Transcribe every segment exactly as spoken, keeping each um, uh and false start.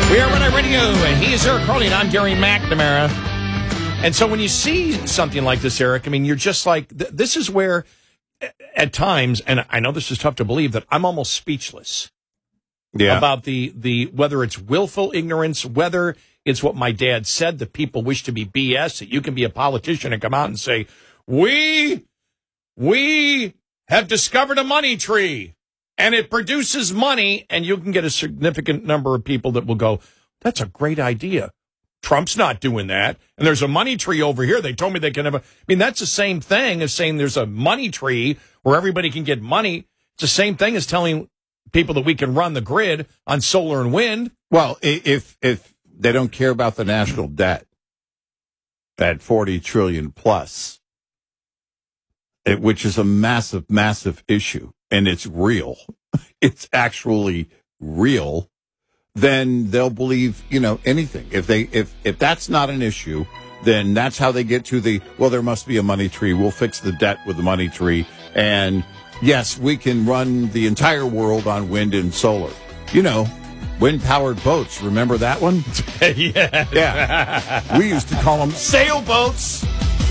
We are Red Eye Radio, and he is Eric Carly, and I'm Gary McNamara. And so when you see something like this, Eric, I mean, you're just like, th- this is where, at times, and I know this is tough to believe, that I'm almost speechless yeah. about the, the whether it's willful ignorance, whether it's what my dad said, that people wish to be B S, that you can be a politician and come out and say, we, we have discovered a money tree. And it produces money, and you can get a significant number of people that will go, that's a great idea. Trump's not doing that. And there's a money tree over here. They told me they can have a... I mean, that's the same thing as saying there's a money tree where everybody can get money. It's the same thing as telling people that we can run the grid on solar and wind. Well, if if they don't care about the national debt at forty trillion plus, it, which is a massive, massive issue, and it's real, it's actually real, then they'll believe, you know, anything. If they, if, if that's not an issue, then that's how they get to the, well, there must be a money tree. We'll fix the debt with the money tree. And yes, we can run the entire world on wind and solar. You know, wind-powered boats. Remember that one? Yeah. Yeah. We used to call them sailboats.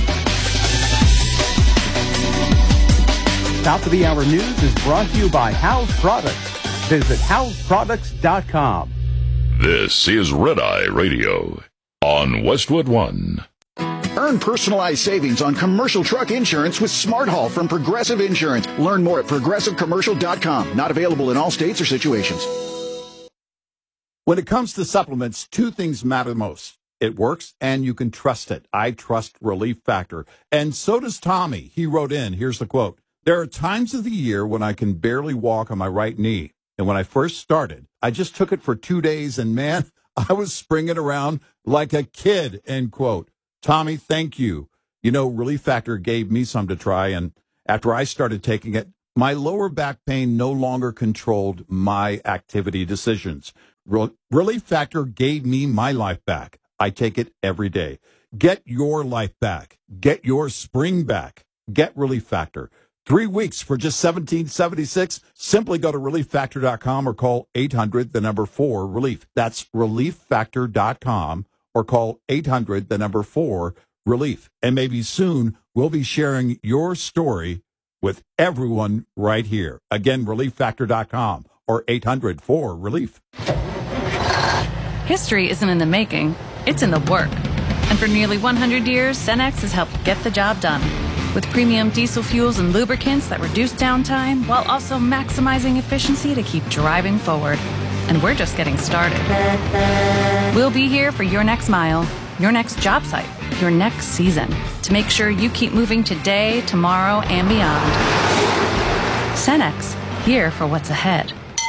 Top of the Hour News is brought to you by House Products. Visit house products dot com. This is Red Eye Radio on Westwood One. Earn personalized savings on commercial truck insurance with Smart Haul from Progressive Insurance. Learn more at progressive commercial dot com. Not available in all states or situations. When it comes to supplements, two things matter most. It works, and you can trust it. I trust Relief Factor. And so does Tommy. He wrote in, here's the quote. There are times of the year when I can barely walk on my right knee. And when I first started, I just took it for two days, and man, I was springing around like a kid, end quote. Tommy, thank you. You know, Relief Factor gave me some to try, and after I started taking it, my lower back pain no longer controlled my activity decisions. Re- Relief Factor gave me my life back. I take it every day. Get your life back. Get your spring back. Get Relief Factor. Three weeks for just seventeen seventy-six. Simply go to relief factor dot com or call eight hundred, the number four, relief. That's relief factor dot com or call eight hundred, the number four, relief. And maybe soon we'll be sharing your story with everyone right here. Again, relief factor dot com or eight hundred, four, relief. History isn't in the making, it's in the work. And for nearly one hundred years, Cenex has helped get the job done. With premium diesel fuels and lubricants that reduce downtime while also maximizing efficiency to keep driving forward. And we're just getting started. We'll be here for your next mile, your next job site, your next season, to make sure you keep moving today, tomorrow, and beyond. Cenex, here for what's ahead.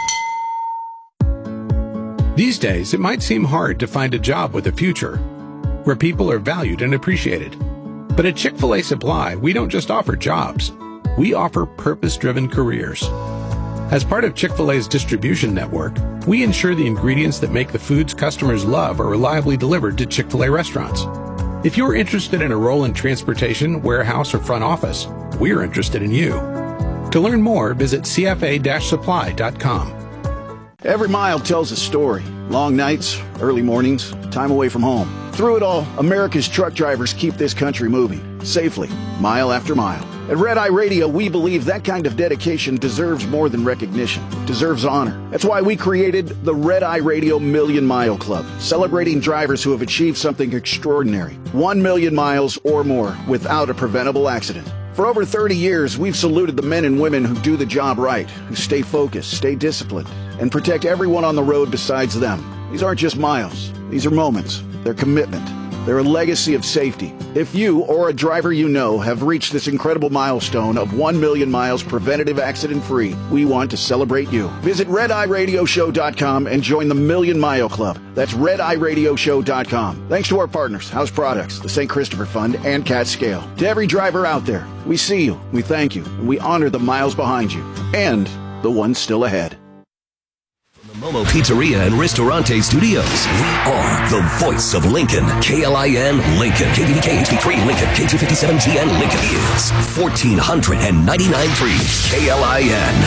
These days, it might seem hard to find a job with a future, where people are valued and appreciated. But at Chick-fil-A Supply, we don't just offer jobs. We offer purpose-driven careers. As part of Chick-fil-A's distribution network, we ensure the ingredients that make the foods customers love are reliably delivered to Chick-fil-A restaurants. If you're interested in a role in transportation, warehouse, or front office, we're interested in you. To learn more, visit c f a dash supply dot com. Every mile tells a story. Long nights, early mornings, time away from home. Through it all, America's truck drivers keep this country moving, safely, mile after mile. At Red Eye Radio, we believe that kind of dedication deserves more than recognition, deserves honor. That's why we created the Red Eye Radio Million Mile Club, celebrating drivers who have achieved something extraordinary. One million miles or more without a preventable accident. For over thirty years, we've saluted the men and women who do the job right, who stay focused, stay disciplined, and protect everyone on the road besides them. These aren't just miles. These are moments. They're commitment. They're a legacy of safety. If you or a driver you know have reached this incredible milestone of one million miles preventative accident-free, we want to celebrate you. Visit red eye radio show dot com and join the Million Mile Club. That's red eye radio show dot com. Thanks to our partners, House Products, the Saint Christopher Fund, and Cat Scale. To every driver out there, we see you, we thank you, and we honor the miles behind you, and the ones still ahead. Momo Pizzeria and Ristorante Studios. We are the voice of Lincoln. K L I N Lincoln. K B B K H D three Lincoln. K two fifty-seven G N Lincoln is fourteen ninety-nine point three K L I N.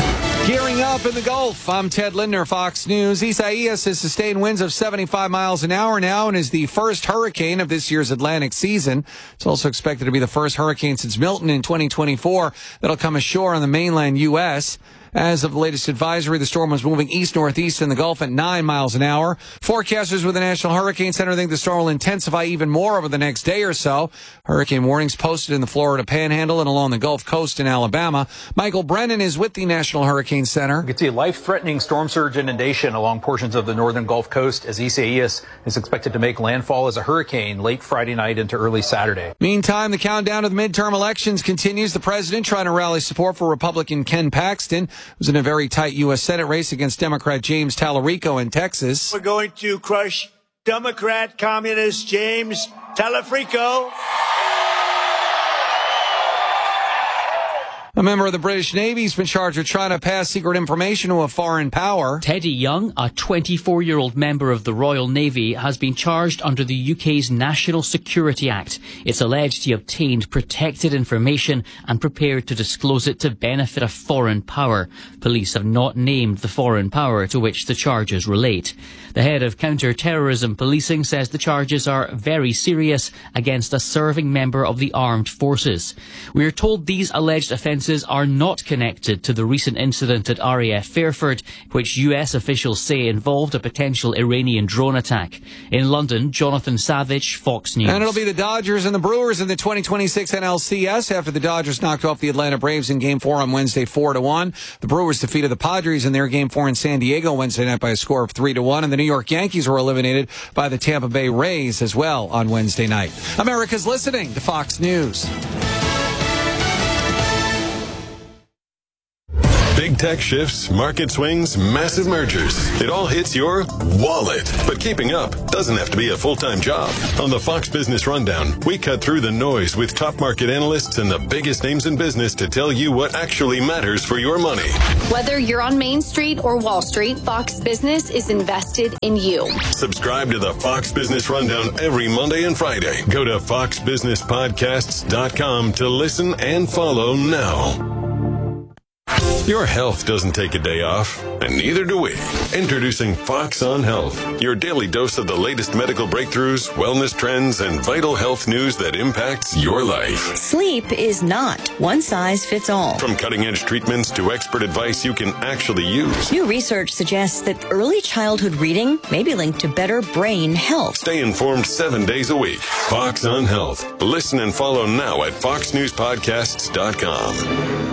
Gearing up in the Gulf, I'm Ted Lindner, Fox News. Isaias has sustained winds of seventy-five miles an hour now and is the first hurricane of this year's Atlantic season. It's also expected to be the first hurricane since Milton in twenty twenty-four that'll come ashore on the mainland U S As of the latest advisory, the storm was moving east-northeast in the Gulf at nine miles an hour. Forecasters with the National Hurricane Center think the storm will intensify even more over the next day or so. Hurricane warnings posted in the Florida Panhandle and along the Gulf Coast in Alabama. Michael Brennan is with the National Hurricane Center. You can see a life-threatening storm surge inundation along portions of the northern Gulf Coast as Isaias is expected to make landfall as a hurricane late Friday night into early Saturday. Meantime, the countdown to the midterm elections continues. The president trying to rally support for Republican Ken Paxton, who's in a very tight U S Senate race against Democrat James Talarico in Texas. We're going to crush Democrat communist James Talarico. A member of the British Navy has been charged with trying to pass secret information to a foreign power. Teddy Young, a twenty-four-year-old member of the Royal Navy, has been charged under the U K's National Security Act. It's alleged he obtained protected information and prepared to disclose it to benefit a foreign power. Police have not named the foreign power to which the charges relate. The head of counter-terrorism policing says the charges are very serious against a serving member of the armed forces. We are told these alleged offences are not connected to the recent incident at R A F Fairford, which U S officials say involved a potential Iranian drone attack. In London, Jonathan Savage, Fox News. And it'll be the Dodgers and the Brewers in the twenty twenty-six N L C S after the Dodgers knocked off the Atlanta Braves in Game four on Wednesday four to one. The Brewers defeated the Padres in their Game four in San Diego Wednesday night by a score of three to one, and the New York Yankees were eliminated by the Tampa Bay Rays as well on Wednesday night. America's listening to Fox News. Big tech shifts, market swings, massive mergers. It all hits your wallet. But keeping up doesn't have to be a full-time job. On the Fox Business Rundown, we cut through the noise with top market analysts and the biggest names in business to tell you what actually matters for your money. Whether you're on Main Street or Wall Street, Fox Business is invested in you. Subscribe to the Fox Business Rundown every Monday and Friday. Go to fox business podcasts dot com to listen and follow now. Your health doesn't take a day off, and neither do we. Introducing Fox on Health, your daily dose of the latest medical breakthroughs, wellness trends, and vital health news that impacts your life. Sleep is not one size fits all. From cutting-edge treatments to expert advice you can actually use. New research suggests that early childhood reading may be linked to better brain health. Stay informed seven days a week. Fox on Health. Listen and follow now at fox news podcasts dot com.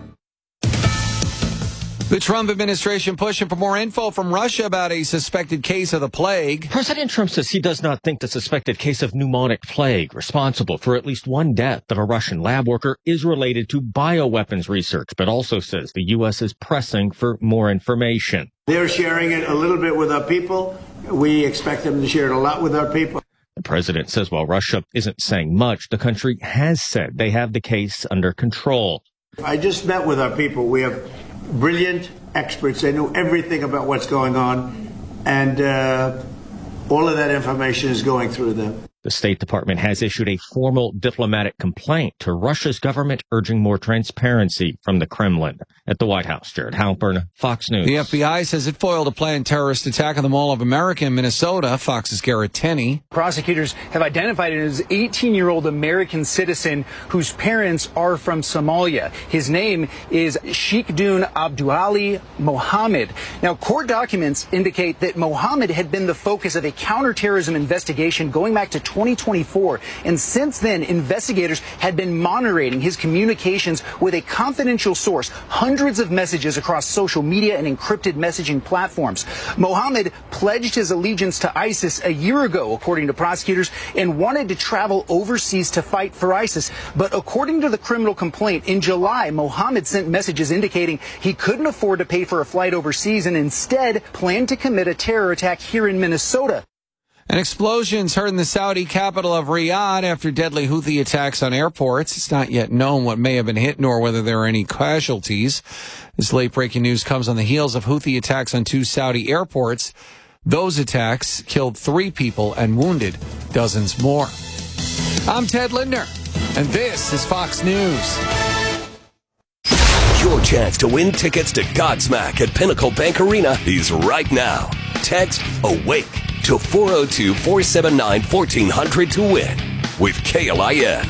The Trump administration pushing for more info from Russia about a suspected case of the plague. President Trump says he does not think the suspected case of pneumonic plague, responsible for at least one death of a Russian lab worker, is related to bioweapons research, but also says the U S is pressing for more information. They're sharing it a little bit with our people. We expect them to share it a lot with our people. The president says while Russia isn't saying much, the country has said they have the case under control. I just met with our people. We have brilliant experts. They know everything about what's going on, and uh, all of that information is going through them. The State Department has issued a formal diplomatic complaint to Russia's government urging more transparency from the Kremlin. At the White House, Jared Halpern, Fox News. The F B I says it foiled a planned terrorist attack on the Mall of America in Minnesota. Fox's Garrett Tenney. Prosecutors have identified an eighteen-year-old American citizen whose parents are from Somalia. His name is Sheikhdun Abduali Mohammed. Now, court documents indicate that Mohammed had been the focus of a counterterrorism investigation going back to twenty twenty-four, and since then investigators had been monitoring his communications with a confidential source, hundreds of messages across social media and encrypted messaging platforms. Mohammed pledged his allegiance to ISIS a year ago, according to prosecutors, and wanted to travel overseas to fight for ISIS. But according to the criminal complaint, in July, Mohammed sent messages indicating he couldn't afford to pay for a flight overseas and instead planned to commit a terror attack here in Minnesota. And explosions heard in the Saudi capital of Riyadh after deadly Houthi attacks on airports. It's not yet known what may have been hit nor whether there are any casualties. This late-breaking news comes on the heels of Houthi attacks on two Saudi airports. Those attacks killed three people and wounded dozens more. I'm Ted Lindner, and this is Fox News. Your chance to win tickets to Godsmack at Pinnacle Bank Arena is right now. Text AWAKE to four oh two, four seven nine, one four hundred to win with K L I N.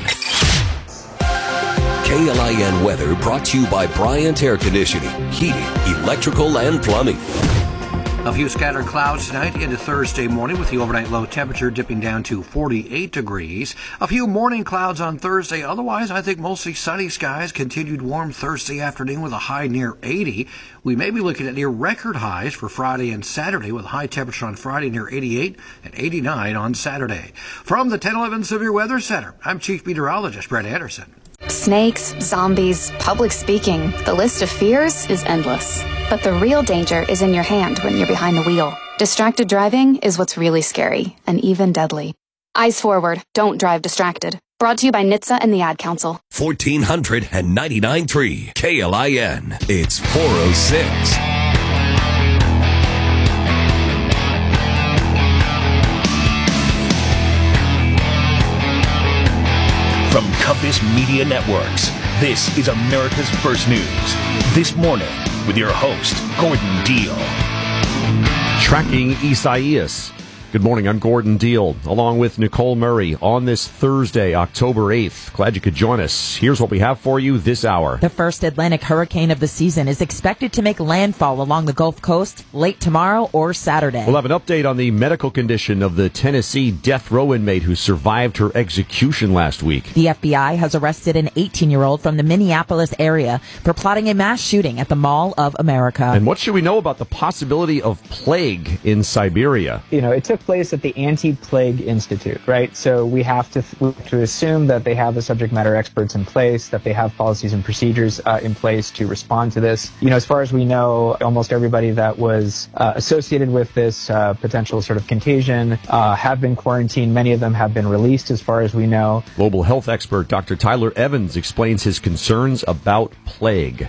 K L I N weather brought to you by Bryant Air Conditioning, Heating, Electrical, and Plumbing. A few scattered clouds tonight into Thursday morning with the overnight low temperature dipping down to forty-eight degrees. A few morning clouds on Thursday. Otherwise, I think mostly sunny skies. Continued warm Thursday afternoon with a high near eighty. We may be looking at near record highs for Friday and Saturday with a high temperature on Friday near eighty-eight and eighty-nine on Saturday. From the ten eleven Severe Weather Center, I'm Chief Meteorologist Brett Anderson. Snakes, zombies, public speaking. The list of fears is endless. But the real danger is in your hand when you're behind the wheel. Distracted driving is what's really scary and even deadly. Eyes forward. Don't drive distracted. Brought to you by N H T S A and the Ad Council. fourteen ninety-nine point three K L I N. It's four oh six. From Compass Media Networks, this is America's First News. This morning, with your host, Gordon Deal. Tracking Isaias. Good morning, I'm Gordon Deal, along with Nicole Murray on this Thursday, October eighth. Glad you could join us. Here's what we have for you this hour. The first Atlantic hurricane of the season is expected to make landfall along the Gulf Coast late tomorrow or Saturday. We'll have an update on the medical condition of the Tennessee death row inmate who survived her execution last week. The F B I has arrested an eighteen-year-old from the Minneapolis area for plotting a mass shooting at the Mall of America. And what should we know about the possibility of plague in Siberia? You know, it took place at the Anti-Plague Institute, right? So we have to we have to assume that they have the subject matter experts in place, that they have policies and procedures uh, in place to respond to this. You know, as far as we know, almost everybody that was uh, associated with this uh, potential sort of contagion uh, have been quarantined. Many of them have been released, as far as we know. Global health expert Doctor Tyler Evans explains his concerns about plague.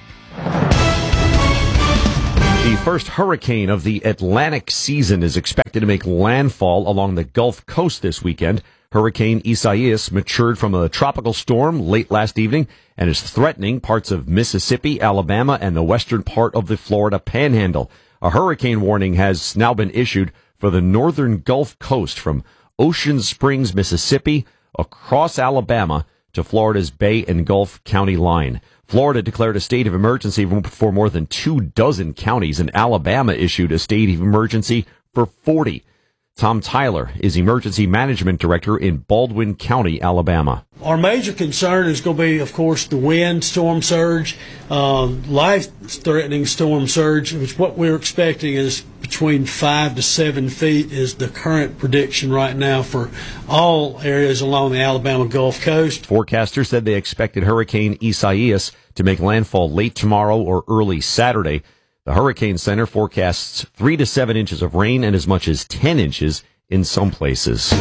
The first hurricane of the Atlantic season is expected to make landfall along the Gulf Coast this weekend. Hurricane Isaias matured from a tropical storm late last evening and is threatening parts of Mississippi, Alabama, and the western part of the Florida Panhandle. A hurricane warning has now been issued for the northern Gulf Coast from Ocean Springs, Mississippi, across Alabama to Florida's Bay and Gulf County line. Florida declared a state of emergency for more than two dozen counties, and Alabama issued a state of emergency for forty. Tom Tyler is Emergency Management Director in Baldwin County, Alabama. Our major concern is going to be, of course, the wind, storm surge, uh, life-threatening storm surge, which what we're expecting is between five to seven feet is the current prediction right now for all areas along the Alabama Gulf Coast. Forecasters said they expected Hurricane Isaias to make landfall late tomorrow or early Saturday. The Hurricane Center forecasts three to seven inches of rain and as much as ten inches in some places.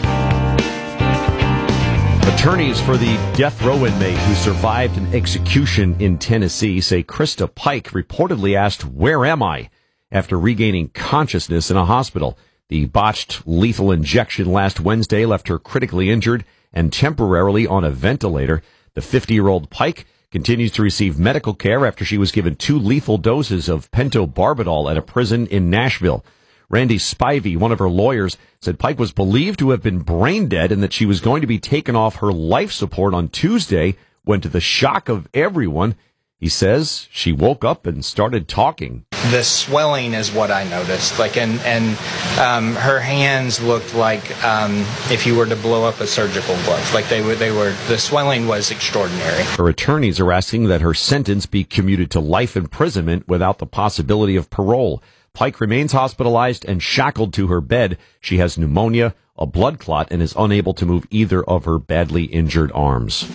Attorneys for the death row inmate who survived an execution in Tennessee say Krista Pike reportedly asked, "Where am I?" after regaining consciousness in a hospital. The botched lethal injection last Wednesday left her critically injured and temporarily on a ventilator. The fifty-year-old Pike continues to receive medical care after she was given two lethal doses of pentobarbital at a prison in Nashville. Randy Spivey, one of her lawyers, said Pike was believed to have been brain dead and that she was going to be taken off her life support on Tuesday when, to the shock of everyone, he says she woke up and started talking. The swelling is what I noticed. Like, and and um, her hands looked like um, if you were to blow up a surgical glove. Like they were, they were. The swelling was extraordinary. Her attorneys are asking that her sentence be commuted to life imprisonment without the possibility of parole. Pike remains hospitalized and shackled to her bed. She has pneumonia, a blood clot, and is unable to move either of her badly injured arms.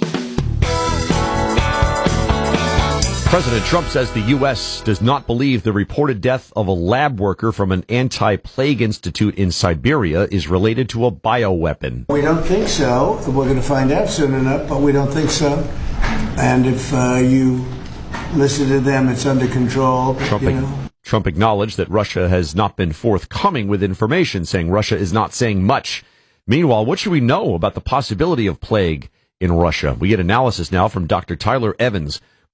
President Trump says the U S does not believe the reported death of a lab worker from an anti-plague institute in Siberia is related to a bioweapon. We don't think so. We're going to find out soon enough, but we don't think so. And if uh, you listen to them, it's under control. Trump, you know. Trump acknowledged that Russia has not been forthcoming with information, saying Russia is not saying much. Meanwhile, what should we know about the possibility of plague in Russia? We get analysis now from Doctor Tyler Evans,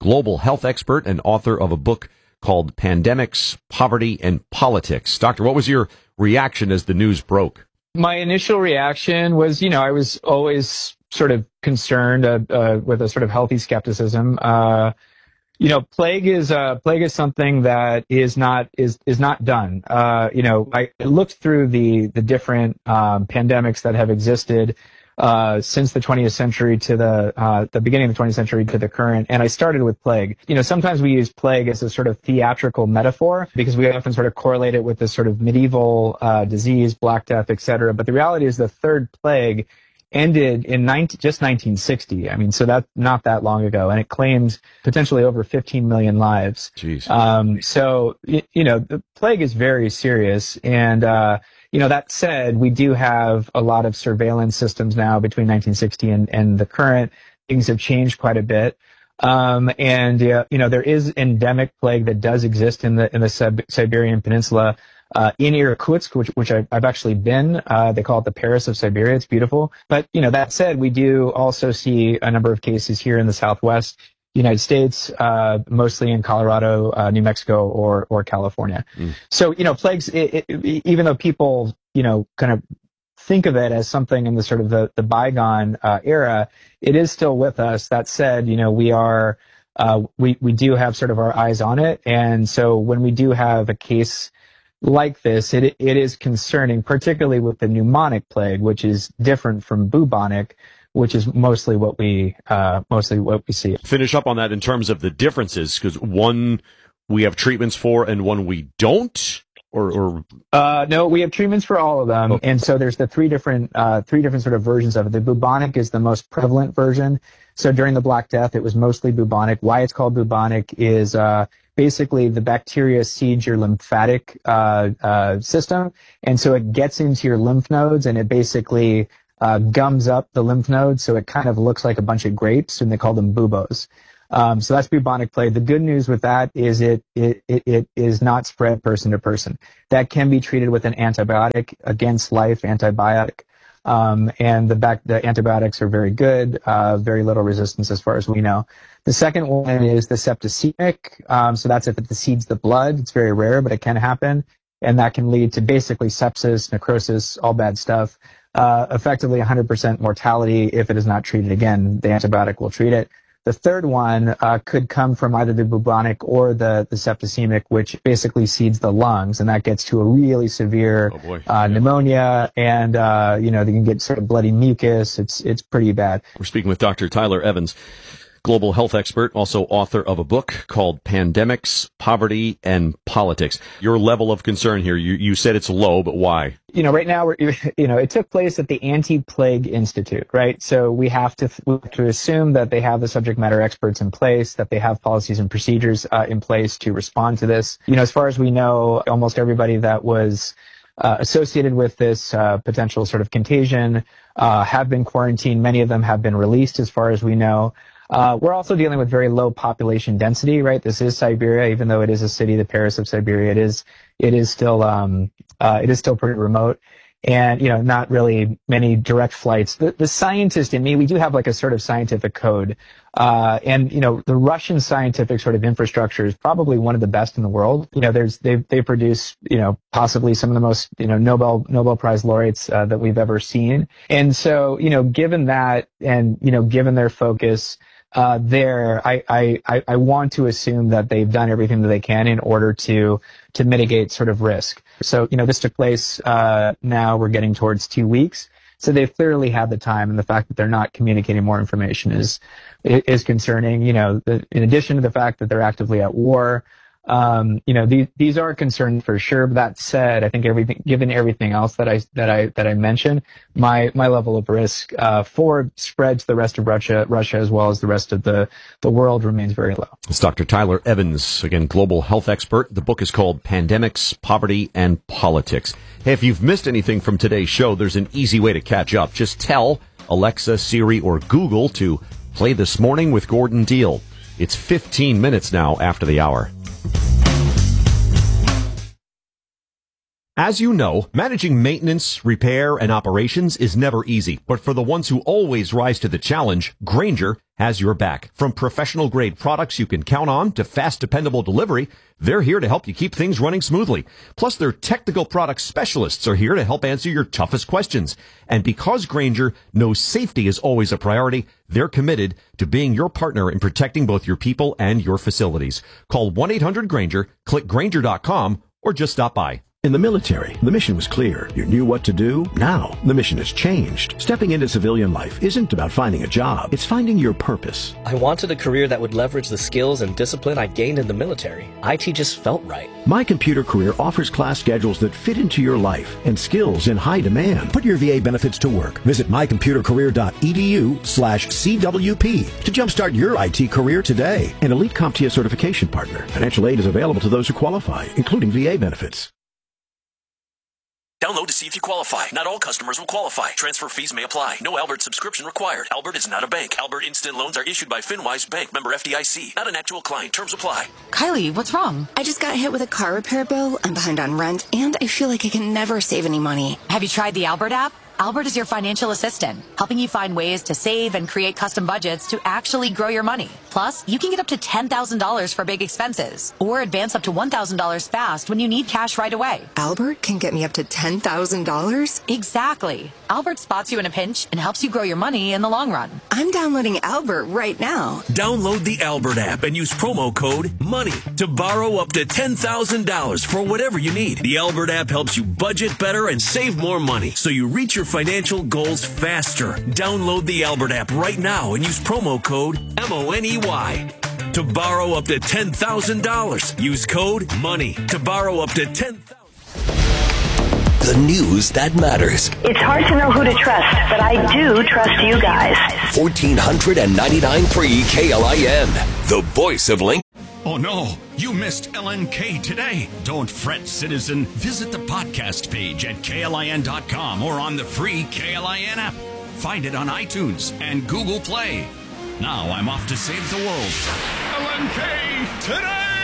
global health expert and author of a book called Pandemics, Poverty, and Politics. Doctor, what was your reaction as the news broke? My initial reaction was, you know, I was always sort of concerned uh, uh, with a sort of healthy skepticism. Uh, you know, plague is uh, plague is something that is not is is not done. Uh, you know, I looked through the the different um, pandemics that have existed uh, since the twentieth century to the uh, the beginning of the twentieth century to the current, and I started with plague. You know, sometimes we use plague as a sort of theatrical metaphor because we often sort of correlate it with this sort of medieval uh, disease, Black Death, et cetera. But the reality is the third plague ended in nineteen, just nineteen sixty. I mean, so that's not that long ago, and it claimed potentially over fifteen million lives. Jeez. Um, so, you, you know, the plague is very serious. And, uh, you know, that said, we do have a lot of surveillance systems now between nineteen sixty and, and the current. Things have changed quite a bit. Um, and, uh, you know, there is endemic plague that does exist in the, in the Sib- Siberian Peninsula. Uh, in Irkutsk, which, which I, I've actually been, uh, they call it the Paris of Siberia. It's beautiful. But, you know, that said, we do also see a number of cases here in the Southwest United States, uh, mostly in Colorado, uh, New Mexico, or, or California. Mm. So, you know, plagues, it, it, even though people, you know, kind of think of it as something in the sort of the, the bygone, uh, era, it is still with us. That said, you know, we are, uh, we, we do have sort of our eyes on it. And so when we do have a case like this, it it is concerning, particularly with the pneumonic plague, which is different from bubonic, which is mostly what we uh, mostly what we see. Finish up on that in terms of the differences, because one we have treatments for and one we don't, or, or... Uh, no, we have treatments for all of them, okay. And so there's the three different uh, three different sort of versions of it. The bubonic is the most prevalent version. So during the Black Death, it was mostly bubonic. Why it's called bubonic is uh, basically the bacteria seeds your lymphatic uh, uh, system, and so it gets into your lymph nodes, and it basically uh, gums up the lymph nodes, so it kind of looks like a bunch of grapes, and they call them buboes. Um, so that's bubonic plague. The good news with that is it, it it it is not spread person to person. That can be treated with an antibiotic, against life antibiotic. Um, and the back, the antibiotics are very good, uh, very little resistance as far as we know. The second one is the septicemic. Um, so that's if it seeds the blood. It's very rare, but it can happen. And that can lead to basically sepsis, necrosis, all bad stuff. Uh, effectively one hundred percent mortality if it is not treated. Again, the antibiotic will treat it. The third one uh, could come from either the bubonic or the, the septicemic, which basically seeds the lungs, and that gets to a really severe oh uh, yeah. pneumonia, and uh, you know, they can get sort of bloody mucus. It's it's pretty bad. We're speaking with Doctor Tyler Evans, global health expert, also author of a book called Pandemics, Poverty, and Politics. Your level of concern here, you, you said it's low, but why? You know, right now, we're, you know, it took place at the Anti-Plague Institute, right? So we have to we have to assume that they have the subject matter experts in place, that they have policies and procedures uh, in place to respond to this. You know, as far as we know, almost everybody that was uh, associated with this uh, potential sort of contagion uh, have been quarantined. Many of them have been released, as far as we know. Uh, we're also dealing with very low population density, right? This is Siberia, even though it is a city, the Paris of Siberia. It is, it is still, um, uh, it is still pretty remote, and you know, not really many direct flights. The, the scientist in me, we do have like a sort of scientific code, uh, and you know, the Russian scientific sort of infrastructure is probably one of the best in the world. You know, there's they they produce you know possibly some of the most you know Nobel Nobel Prize laureates uh, that we've ever seen, and so you know, given that, and you know, given their focus. Uh, there, I, I, I want to assume that they've done everything that they can in order to, to mitigate sort of risk. So, you know, this took place, uh, now we're getting towards two weeks. So they've clearly had the time, and the fact that they're not communicating more information is, is concerning. You know, the, in addition to the fact that they're actively at war, um, you know, these, these are concerns for sure. But that said, I think everything, given everything else that I, that I, that I mentioned, my, my level of risk, uh, for spread to the rest of Russia, Russia as well as the rest of the, the world remains very low. It's Doctor Tyler Evans, again, global health expert. The book is called Pandemics, Poverty, and Politics. Hey, if you've missed anything from today's show, there's an easy way to catch up. Just tell Alexa, Siri, or Google to play This Morning with Gordon Deal. It's fifteen minutes now after the hour. As you know, managing maintenance, repair, and operations is never easy. But for the ones who always rise to the challenge, Grainger has your back. From professional-grade products you can count on to fast, dependable delivery, they're here to help you keep things running smoothly. Plus, their technical product specialists are here to help answer your toughest questions. And because Grainger knows safety is always a priority, they're committed to being your partner in protecting both your people and your facilities. Call one eight hundred Grainger, click Grainger dot com, or just stop by. In the military, the mission was clear. You knew what to do. Now, the mission has changed. Stepping into civilian life isn't about finding a job. It's finding your purpose. I wanted a career that would leverage the skills and discipline I gained in the military. I T just felt right. My Computer Career offers class schedules that fit into your life and skills in high demand. Put your V A benefits to work. Visit my computer career dot e d u slash C W P to jumpstart your I T career today. An Elite CompTIA certification partner. Financial aid is available to those who qualify, including V A benefits. Download to see if you qualify. Not all customers will qualify. Transfer fees may apply. No Albert subscription required. Albert is not a bank. Albert Instant Loans are issued by FinWise Bank, member F D I C. Not an actual client. Terms apply. Kylie, what's wrong? I just got hit with a car repair bill. I'm behind on rent, and I feel like I can never save any money. Have you tried the Albert app? Albert is your financial assistant, helping you find ways to save and create custom budgets to actually grow your money. Plus, you can get up to ten thousand dollars for big expenses, or advance up to one thousand dollars fast when you need cash right away. Albert can get me up to ten thousand dollars? Exactly. Albert spots you in a pinch and helps you grow your money in the long run. I'm downloading Albert right now. Download the Albert app and use promo code MONEY to borrow up to ten thousand dollars for whatever you need. The Albert app helps you budget better and save more money, so you reach your financial goals faster. Download the Albert app right now and use promo code M O N E Y to borrow up to ten thousand dollars. Use code MONEY to borrow up to ten thousand dollars. The news that matters. It's hard to know who to trust, but I do trust you guys. fourteen ninety-nine point three K L I N, the voice of Lincoln. Oh no, you missed L N K today. Don't fret, citizen. Visit the podcast page at K L I N dot com or on the free K L I N app. Find it on iTunes and Google Play. Now I'm off to save the world. L N K today!